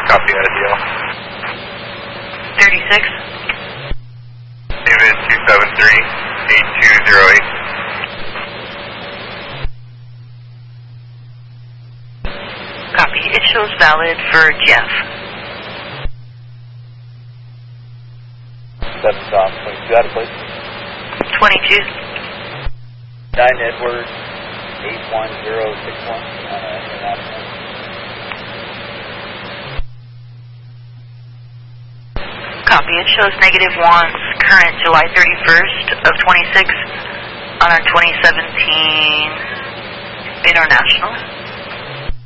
Copy that deal. 36. David 273-8208. Copy. It shows valid for Jeff. 7 Tom, 22 out of place. 22. 9 Edward 81061 international. Copy. It shows -1s current July 31st of 26 on our 2017 International.